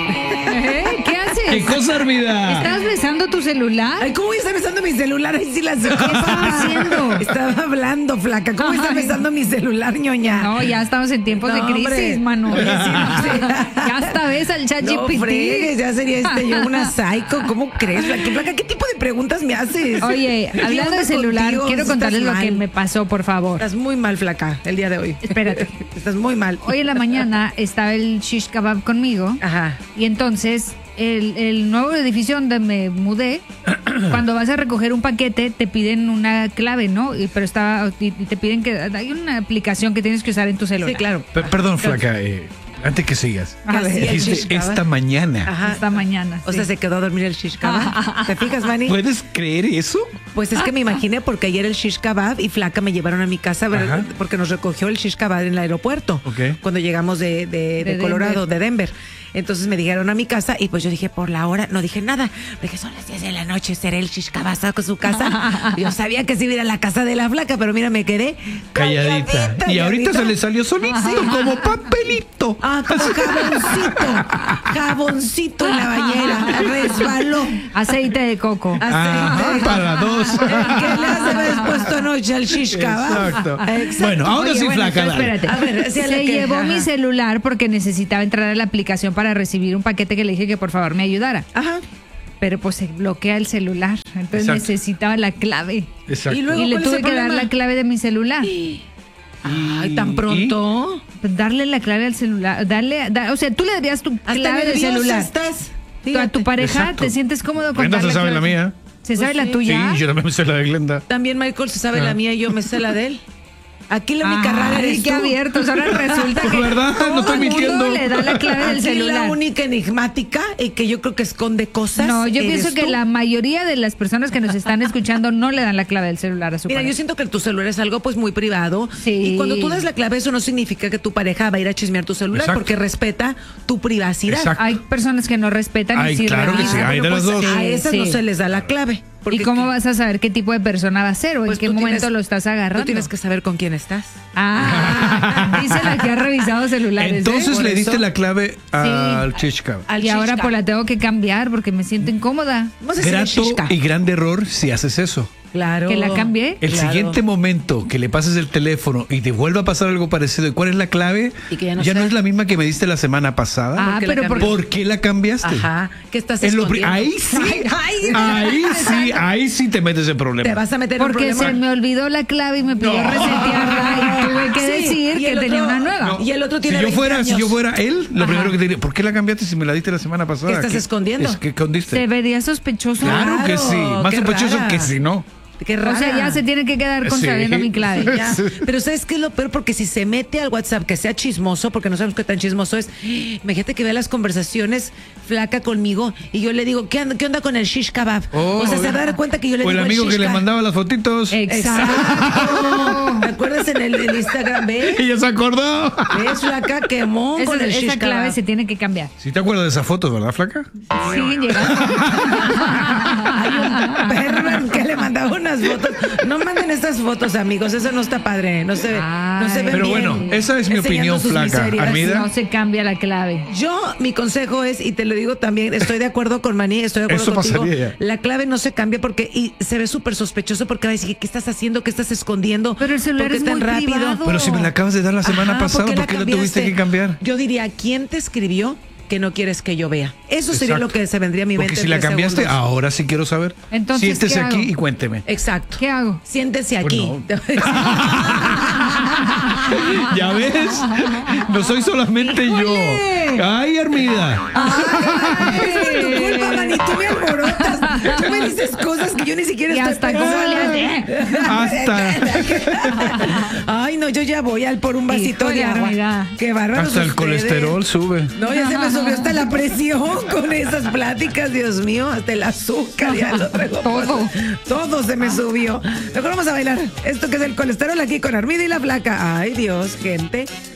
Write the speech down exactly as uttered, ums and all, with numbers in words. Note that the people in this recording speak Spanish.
¿Eh? ¿Qué haces? ¿Qué cosa, Armida? ¿Estás besando tu celular? Ay, ¿cómo voy a estar besando mi celular? Ahí sí las ¿Qué estás haciendo? Estaba hablando, flaca. ¿Cómo voy a estar Ay. besando mi celular, ñoña? No, ya estamos en tiempos No, de crisis, hombre. mano. Oye, sí, no sé. Ya hasta ves al chat No G P T. fregues, ya sería este yo una psycho. ¿Cómo crees, flaca? Flaca, ¿qué tipo de preguntas me haces? Oye, ¿Qué hablando onda de celular, contigo? quiero Estás contarles lo mal. que me pasó, por favor. Estás muy mal, flaca, el día de hoy. Espérate. Estás muy mal. Hoy en la mañana estaba el shish kebab conmigo. Ajá. Y entonces, el, el nuevo edificio donde me mudé, cuando vas a recoger un paquete, te piden una clave, ¿no? Y, pero está, y, y te piden que hay una aplicación que tienes que usar en tu celular. Sí, claro. P- Perdón, flaca, eh, antes que sigas. A ver. Dijiste shish kebab. esta mañana. Ajá. Esta mañana. O sí. sea, se quedó a dormir el shish kebab. ¿Te fijas, Manny? ¿Puedes creer eso? Pues es que me imaginé porque ayer el shish kebab y flaca me llevaron a mi casa ver- Ajá. porque nos recogió el shish kebab en el aeropuerto. Ok. Cuando llegamos de, de- de De Colorado, Denver. de Denver. Entonces me dijeron a mi casa y pues yo dije, por la hora, no dije nada. Dije, son las diez de la noche, seré el shish kebab con su casa. Yo sabía que sí iba a ir a la casa de la flaca, pero mira, me quedé Calladita. Y ahorita se le salió solito como papelito. Ah, como jaboncito. Jaboncito en la bañera. Resbaló. Aceite de coco. Ajá, Aceite. para dos. ¿Qué le has de haber puesto anoche al shish kebab? Exacto. Exacto. Bueno, ahora Oye, sí, bueno, flaca. pero dale. espérate. A ver, sí, a la Se que- llevó ajá. mi celular porque necesitaba entrar a la aplicación para recibir un paquete que le dije que por favor me ayudara. Ajá. Pero pues se bloquea el celular. Entonces Exacto. necesitaba la clave. Exacto. Y luego- Y le ¿cuál es tuve el que dar problema? la clave de mi celular. Ay, tan pronto. Pues darle la clave al celular. Darle, da- o sea, tú le darías tu Hasta clave de nerviosa celular. estás. Tú a tu pareja, Exacto. ¿te sientes cómodo con Glenda darle se sabe la clave? mía. ¿Se sabe Pues la sí. tuya? Sí, yo también me sé la de Glenda. También Michael se sabe Ah. la mía y yo me sé la de él. Aquí la única rara Ay, eres qué tú. abiertos. Ahora resulta que ¿Verdad? No todo estoy el mundo mintiendo. le da la clave del Aquí celular. la única enigmática y que yo creo que esconde cosas. No, yo eres pienso que tú. la mayoría de las personas que nos están escuchando no le dan la clave del celular a su Mira, yo pareja. siento que tu celular es algo pues muy privado. Sí. Y cuando tú das la clave, eso no significa que tu pareja va a ir a chismear tu celular Exacto. porque respeta tu privacidad. Exacto. Hay personas que no respetan Ay, y sí claro que revisan. sí, hay de Bueno, las pues, dos. A esas Sí. no se les da la clave. ¿Y cómo que- vas a saber qué tipo de persona va a ser o pues en qué tú momento tienes- lo estás agarrando? Tú tienes que saber con quién estás. Ah, dice la que ha revisado celulares. ¿eh? Entonces Por le diste eso- la clave al shish kebab. Al Y ahora shish pues la kebab. tengo que cambiar porque me siento incómoda. Vamos a hacer el Grato shish kebab. y grande error si haces eso. Claro. ¿Que la cambié? El Claro. siguiente momento que le pases el teléfono y te vuelva a pasar algo parecido, ¿y cuál es la clave? Y que ya no sé. es la misma que me diste la semana pasada. Ah, ¿Por qué la pero cambiaste? porque... ¿Por qué la cambiaste? Ajá. ¿Qué estás Es lo pri- escondiendo? ahí sí, Ay, ay, ahí sí, ahí sí te metes en problema. Te vas a meter en un Porque problema. se me olvidó la clave y me pidió No. resetearla y tuve que Sí, decir y que el tenía otro- una nueva. No. Y el otro Si tiene yo veinte fuera, si años. yo fuera él, lo Ajá. primero que te diría, ¿por qué la cambiaste si me la diste la semana pasada? ¿Qué estás escondiendo? Es que escondiste. Se vería sospechoso. Claro que Claro, sí, más qué sospechoso rara. que si no. Qué O rara. sea, ya se tiene que quedar con Sí. sabiendo mi clave. Ya. Pero ¿sabes qué es lo peor? Porque si se mete al WhatsApp, que sea chismoso, porque no sabemos qué tan chismoso es, imagínate que vea las conversaciones flaca conmigo y yo le digo, ¿qué, and- qué onda con el shish kebab? Oh, o sea, se va a dar cuenta que yo le o el digo amigo shish que le kebab. mandaba las fotitos. Exacto. ¿Te acuerdas en el, el Instagram? ¿Ves? Ella se acordó. ¿Ves, flaca? Quemó Esa, con el esa shish clave kebab. se tiene que cambiar. Si te acuerdas de esas fotos, ¿verdad, flaca? Siguen llegando. Hay un perro que le mandaba unas fotos. No manden estas fotos, amigos. Eso no está padre. No se, no se Ay. ve Pero bien. bueno, esa es mi Enseñando opinión, sus flaca. miserias. Armida. No se cambia la clave. Yo, mi consejo es, y te lo digo también, estoy de acuerdo con Maní, estoy de acuerdo Eso contigo. pasaría ya. La clave no se cambia porque y se ve súper sospechoso porque va a decir, ¿qué estás haciendo? ¿Qué estás escondiendo? Pero el celular ¿Por qué es tan muy rápido? privado. Pero si me la acabas de dar la semana Ajá, pasada, ¿por la qué la tuviste cambiaste? que cambiar? Yo diría, ¿quién te escribió que no quieres que yo vea? Eso sería Exacto. lo que se vendría a mi mente. Porque si en la tres cambiaste, segundos. ahora sí quiero saber. Entonces, Siéntese ¿qué aquí hago? y cuénteme. Exacto. ¿Qué hago? Siéntese Pues aquí. ¿Ya ves? No soy solamente yo. Ay, Armida. Ay, es por tu culpa, Mani, tú me alborotas. Tú me dices cosas que yo ni siquiera Y estoy hasta cómo pensando. le hace. Hasta, Ay, no, yo ya voy al por un vasito Híjole, de agua. Armida. Qué bárbaros hasta el ustedes. colesterol sube. No, ya se me subió hasta la presión con esas pláticas, Dios mío, hasta el azúcar, ya lo traigo. Todo. Todo se me subió. Mejor vamos a bailar esto que es el colesterol aquí con Armida y la Flaca. Ay, Dios, gente.